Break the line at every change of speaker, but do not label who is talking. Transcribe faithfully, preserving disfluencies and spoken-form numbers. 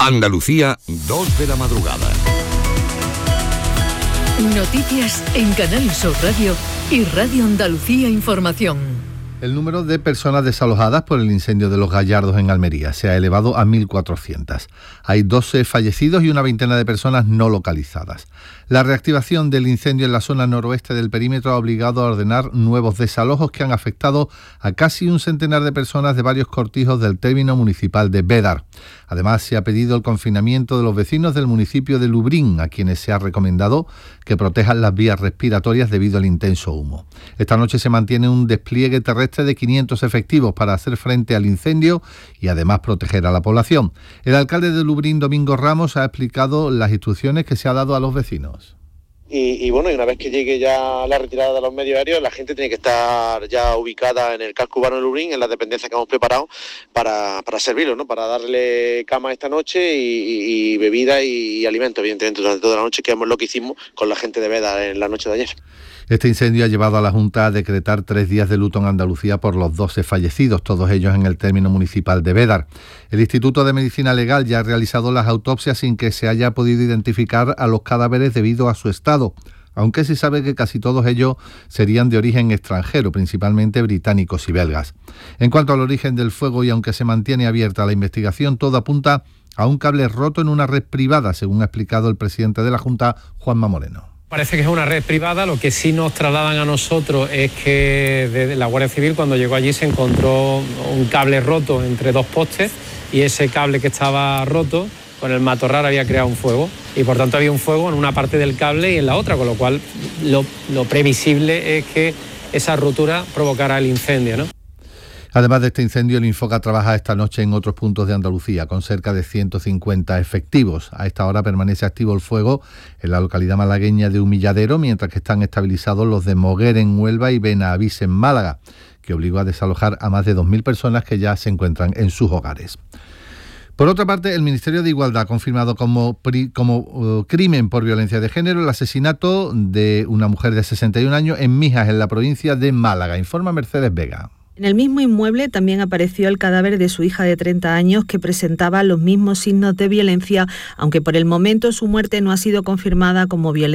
Andalucía, dos de la madrugada.
Noticias en Canal Sur Radio y Radio Andalucía Información.
El número de personas desalojadas por el incendio de Los Gallardos en Almería se ha elevado a mil cuatrocientas. Hay doce fallecidos y una veintena de personas no localizadas. La reactivación del incendio en la zona noroeste del perímetro ha obligado a ordenar nuevos desalojos que han afectado a casi un centenar de personas de varios cortijos del término municipal de Bédar. Además, se ha pedido el confinamiento de los vecinos del municipio de Lubrín, a quienes se ha recomendado que protejan las vías respiratorias debido al intenso humo. Esta noche se mantiene un despliegue terrestre de quinientos efectivos para hacer frente al incendio y además proteger a la población. El alcalde de Lubrín, Domingo Ramos, ha explicado las instrucciones que se ha dado a los vecinos.
Y, y bueno, y una vez que llegue ya la retirada de los medios aéreos, la gente tiene que estar ya ubicada en el casco urbano de Lubrín, en las dependencias que hemos preparado para, para servirlo, ¿no? Para darle cama esta noche y, y bebida y, y alimento, evidentemente, durante toda la noche, que es lo que hicimos con la gente de Veda en la noche de ayer.
Este incendio ha llevado a la Junta a decretar tres días de luto en Andalucía por los doce fallecidos, todos ellos en el término municipal de Bédar. El Instituto de Medicina Legal ya ha realizado las autopsias sin que se haya podido identificar a los cadáveres debido a su estado, aunque se sabe que casi todos ellos serían de origen extranjero, principalmente británicos y belgas. En cuanto al origen del fuego, y aunque se mantiene abierta la investigación, todo apunta a un cable roto en una red privada, según ha explicado el presidente de la Junta, Juanma Moreno.
Parece que es una red privada. Lo que sí nos trasladan a nosotros es que desde la Guardia Civil, cuando llegó allí, se encontró un cable roto entre dos postes y ese cable que estaba roto con el matorral había creado un fuego y por tanto había un fuego en una parte del cable y en la otra, con lo cual lo, lo previsible es que esa rotura provocara el incendio, ¿no?
Además de este incendio, el Infoca trabaja esta noche en otros puntos de Andalucía con cerca de ciento cincuenta efectivos. A esta hora permanece activo el fuego en la localidad malagueña de Humilladero, mientras que están estabilizados los de Moguer en Huelva y Benavís en Málaga, que obligó a desalojar a más de dos mil personas que ya se encuentran en sus hogares. Por otra parte, el Ministerio de Igualdad ha confirmado como, como uh, crimen por violencia de género el asesinato de una mujer de sesenta y un años en Mijas, en la provincia de Málaga. Informa Mercedes Vega.
En el mismo inmueble también apareció el cadáver de su hija de treinta años que presentaba los mismos signos de violencia, aunque por el momento su muerte no ha sido confirmada como violencia.